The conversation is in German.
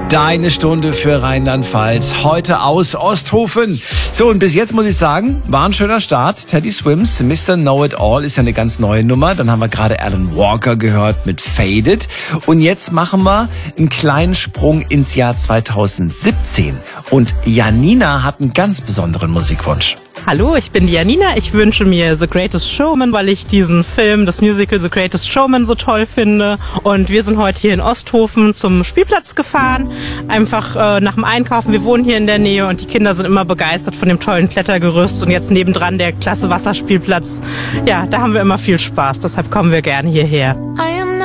Deine Stunde für Rheinland-Pfalz. Heute aus Osthofen. So, und bis jetzt muss ich sagen, war ein schöner Start. Teddy Swims, Mr. Know-It-All ist ja eine ganz neue Nummer. Dann haben wir gerade Alan Walker gehört mit Faded. Und jetzt machen wir einen kleinen Sprung ins Jahr 2017. Und Janina hat einen ganz besonderen Musikwunsch. Hallo, ich bin die Janina. Ich wünsche mir The Greatest Showman, weil ich diesen Film, das Musical The Greatest Showman, so toll finde. Und wir sind heute hier in Osthofen zum Spielplatz gefahren, einfach nach dem Einkaufen. Wir wohnen hier in der Nähe und die Kinder sind immer begeistert von dem tollen Klettergerüst. Und jetzt nebendran der klasse Wasserspielplatz. Ja, da haben wir immer viel Spaß, deshalb kommen wir gerne hierher.